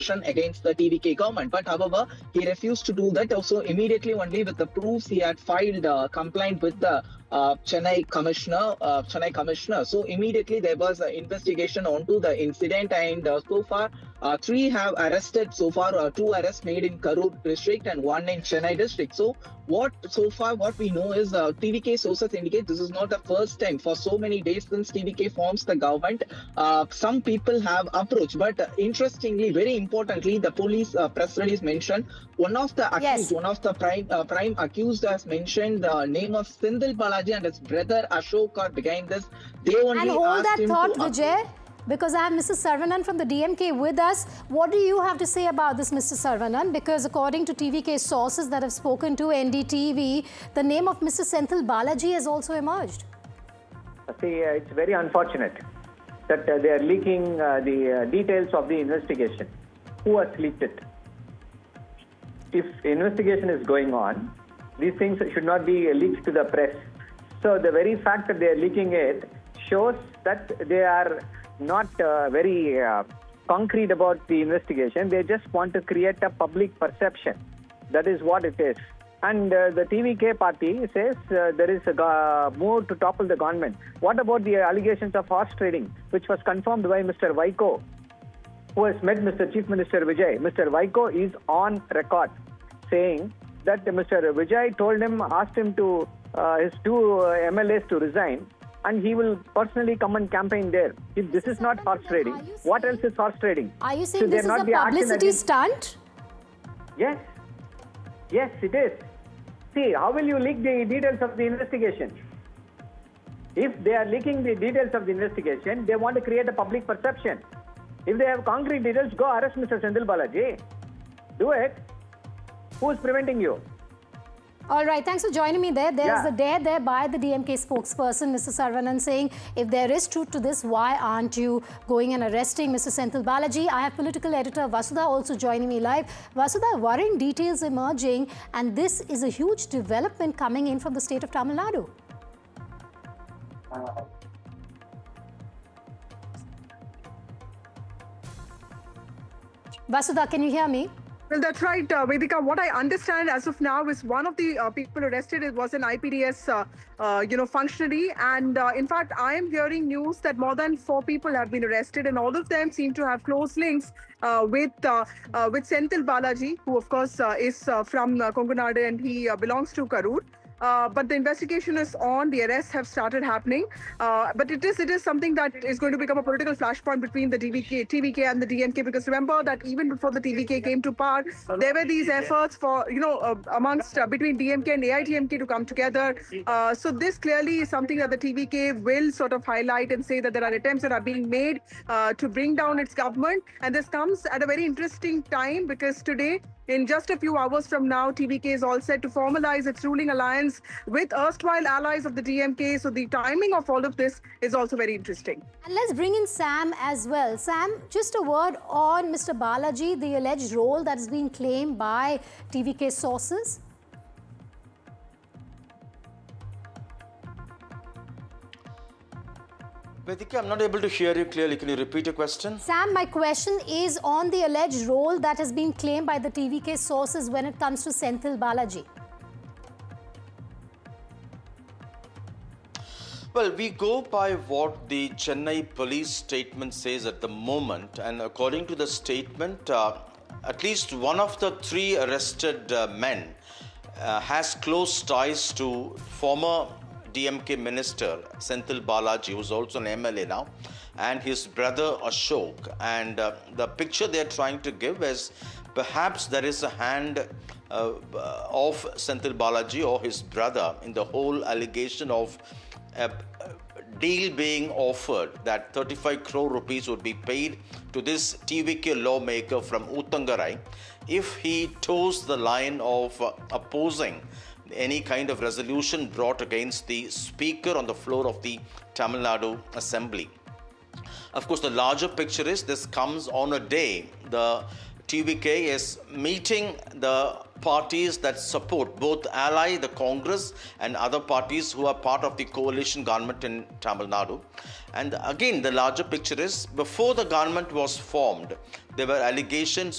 against the TVK government. But however, he refused to do that. Also, immediately only with the proofs, he had filed a complaint with the Chennai commissioner. So immediately there was an investigation onto the incident, and so far three have arrested. So far, two arrests made in Karur district and one in Chennai district. So what we know is TVK sources indicate this is not the first time. For so many days since TVK forms the government, some people have approached. But interestingly, very importantly, the police press release mentioned one of the accused, one of the prime accused has mentioned the name of Senthil Balaji and his brother Ashok are behind this. They only and hold that thought, Vijay, because I have Mr. Saravanan from the DMK with us. What do you have to say about this, Mr. Saravanan? Because according to TVK sources that have spoken to NDTV, the name of Mr. Senthil Balaji has also emerged. See, it's very unfortunate that they are leaking the details of the investigation. Who has leaked it? If investigation is going on, these things should not be leaked to the press. So the very fact that they are leaking it shows that they are not very concrete about the investigation. They just want to create a public perception. That is what it is. And the TVK party says there is a move to topple the government. What about the allegations of horse trading, which was confirmed by Mr. Vaiko, who has met Mr. Chief Minister Vijay? Mr. Vaiko is on record saying that Mr. Vijay told him, asked him to his two MLAs to resign, and he will personally come and campaign there. If this is not horse trading, what else is horse trading? Are you saying this is a publicity stunt? Yes. Yes, it is. See, how will you leak the details of the investigation? If they are leaking the details of the investigation, they want to create a public perception. If they have concrete details, go arrest Mr. Senthil Balaji. Do it. Who is preventing you? All right, thanks for joining me there. There's the dare there by the DMK spokesperson, Mr. Saravanan, saying, if there is truth to this, why aren't you going and arresting Mr. Senthil Balaji? I have political editor Vasudha also joining me live. Vasudha, worrying details emerging, and this is a huge development coming in from the state of Tamil Nadu. Vasudha, can you hear me? Well, that's right, Vedika. What I understand as of now is one of the people arrested was an IPDS, functionary. And in fact, I am hearing news that more than 4 people have been arrested, and all of them seem to have close links with Senthil Balaji, who of course is from Kongunadu, and he belongs to Karur. But the investigation is on. The arrests have started happening. But it is something that is going to become a political flashpoint between the TVK and the DMK. Because remember that even before the TVK came to power, there were these efforts for, amongst between DMK and AITMK to come together. So this clearly is something that the TVK will sort of highlight and say that there are attempts that are being made to bring down its government. And this comes at a very interesting time, because today, in just a few hours from now, TVK is all set to formalize its ruling alliance with erstwhile allies of the DMK. So the timing of all of this is also very interesting. And let's bring in Sam as well. Sam, just a word on Mr. Balaji, the alleged role that is being claimed by TVK sources. Vedika, I'm not able to hear you clearly. Can you repeat your question? Sam, my question is on the alleged role that has been claimed by the TVK sources when it comes to Senthil Balaji. Well, we go by what the Chennai police statement says at the moment, and according to the statement, at least one of the 3 arrested men has close ties to former DMK minister Senthil Balaji, who's also an MLA now, and his brother Ashok. And the picture they're trying to give is perhaps there is a hand of Senthil Balaji or his brother in the whole allegation of a deal being offered that 35 crore rupees would be paid to this TVK lawmaker from Uttangarai if he toes the line of opposing any kind of resolution brought against the speaker on the floor of the Tamil Nadu Assembly. Of course, the larger picture is this comes on a day the TVK is meeting the parties that support both ally, the Congress, and other parties who are part of the coalition government in Tamil Nadu. And again, the larger picture is, before the government was formed, there were allegations